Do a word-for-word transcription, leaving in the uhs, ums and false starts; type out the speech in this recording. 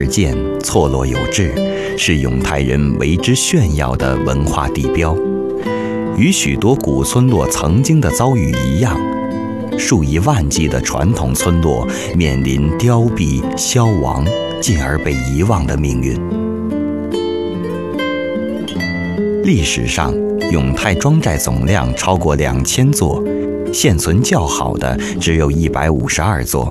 建，错落有致，是永泰人为之炫耀的文化地标。与许多古村落曾经的遭遇一样，数以万计的传统村落面临凋敝、消亡，进而被遗忘的命运。历史上，永泰庄寨总量超过两千座，现存较好的只有一百五十二座。